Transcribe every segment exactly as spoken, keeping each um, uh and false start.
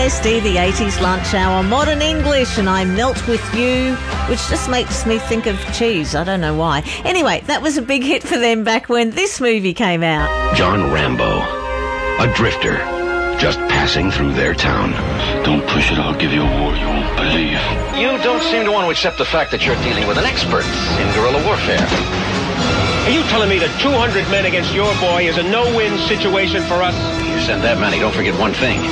S D, the eighties lunch hour, modern English, and I melt with you, which just makes me think of cheese. I don't know why. Anyway, that was a big hit for them back when this movie came out. John Rambo, a drifter, just passing through their town. Don't push it, I'll give you a war you won't believe. You don't seem to want to accept the fact that you're dealing with an expert in guerrilla warfare. Are you telling me that two hundred men against your boy is a no-win situation for us? You send that many, don't forget one thing.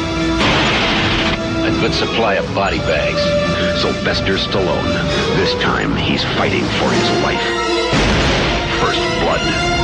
A good supply of body bags. Sylvester Stallone. This time, he's fighting for his life. First Blood.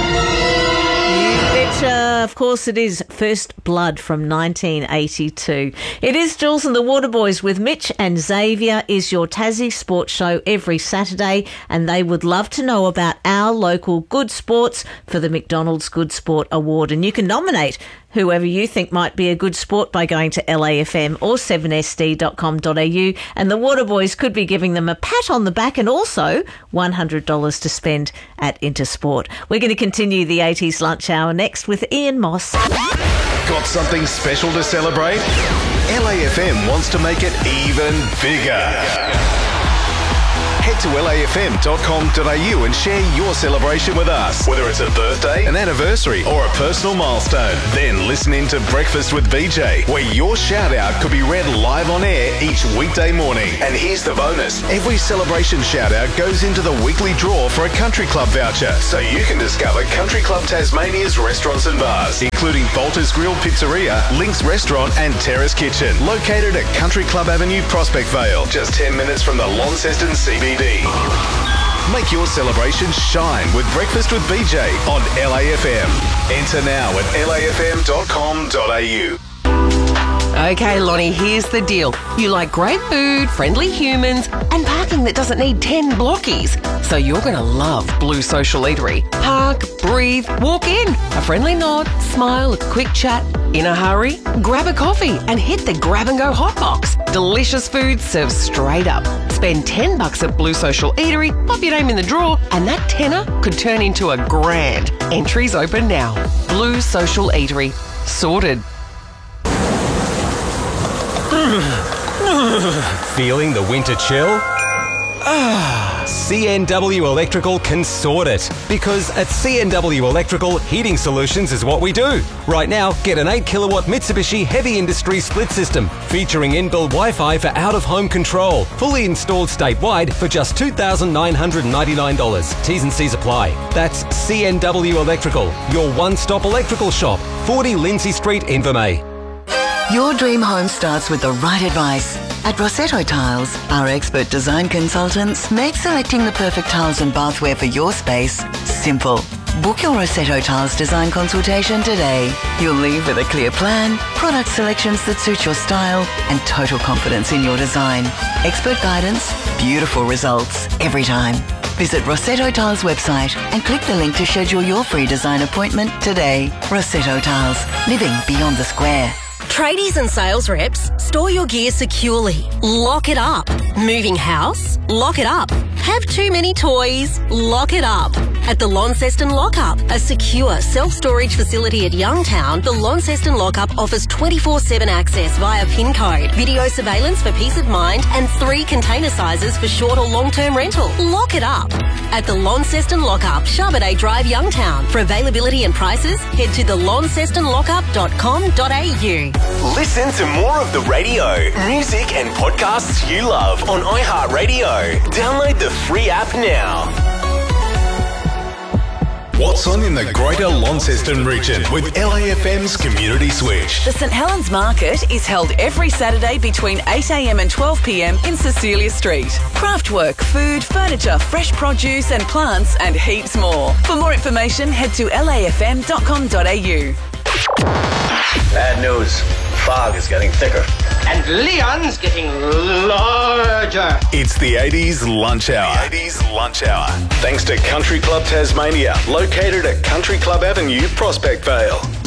You betcha. Of course it is First Blood from nineteen eighty-two. It is Jules and the Waterboys with Mitch and Xavier is your Tassie sports show every Saturday, and they would love to know about our local good sports for the McDonald's Good Sport Award. And you can nominate whoever you think might be a good sport by going to L A F M or seven S D dot com dot A U, and the Waterboys could be giving them a pat on the back and also one hundred dollars to spend at Intersport. We're going to continue the eighties lunch hour next with Ian Moss. Got something special to celebrate? L A F M wants to make it even bigger. Head to L A F M dot com dot A U and share your celebration with us. Whether it's a birthday, an anniversary, or a personal milestone. Then listen in to Breakfast with B J, where your shout-out could be read live on air each weekday morning. And here's the bonus. Every celebration shout-out goes into the weekly draw for a Country Club voucher, so you can discover Country Club Tasmania's restaurants and bars, including Bolter's Grill Pizzeria, Link's Restaurant, and Terrace Kitchen, located at Country Club Avenue, Prospect Vale, just ten minutes from the Launceston C B D. Make your celebration shine with Breakfast with B J on L A F M. Enter now at L A F M dot com dot A U. Okay, Lonnie, here's the deal. You like great food, friendly humans, and parking that doesn't need ten blockies. So you're going to love Blue Social Eatery. Park, breathe, walk in. A friendly nod, smile, a quick chat. In a hurry? Grab a coffee and hit the grab-and-go hot box. Delicious food served straight up. Spend ten bucks at Blue Social Eatery, pop your name in the draw, and that tenner could turn into a grand. Entries open now. Blue Social Eatery. Sorted. Feeling the winter chill? Ah, C N W Electrical can sort it. Because at C N W Electrical, heating solutions is what we do. Right now, get an eight kilowatt Mitsubishi Heavy Industry split system featuring inbuilt Wi-Fi for out-of-home control. Fully installed statewide for just two thousand nine hundred ninety-nine dollars. T's and C's apply. That's C N W Electrical, your one-stop electrical shop. forty Lindsay Street, Invermay. Your dream home starts with the right advice. At Rossetto Tiles, our expert design consultants make selecting the perfect tiles and bathware for your space simple. Book your Rossetto Tiles design consultation today. You'll leave with a clear plan, product selections that suit your style, and total confidence in your design. Expert guidance, beautiful results every time. Visit Rossetto Tiles website and click the link to schedule your free design appointment today. Rossetto Tiles, living beyond the square. Tradies and sales reps, store your gear securely. Lock it up. Moving house? Lock it up. Have too many toys? Lock it up. At the Launceston Lockup, a secure self-storage facility at Youngtown, the Launceston Lockup offers twenty-four seven access via PIN code, video surveillance for peace of mind, and three container sizes for short or long-term rental. Lock it up. At the Launceston Lockup, Charbonnet Drive, Youngtown. For availability and prices, head to the launceston lockup dot com dot A U. Listen to more of the radio, music and podcasts you love on iHeartRadio. Download the free app now. What's on in the Greater Launceston region with L A F M's Community Switch? The St Helens Market is held every Saturday between eight a m and twelve p m in Cecilia Street. Craftwork, food, furniture, fresh produce and plants and heaps more. For more information, head to L A F M dot com dot A U. Bad news. Fog is getting thicker. And Leon's getting larger. It's the eighties Lunch Hour. The eighties Lunch Hour. Thanks to Country Club Tasmania, located at Country Club Avenue, Prospect Vale.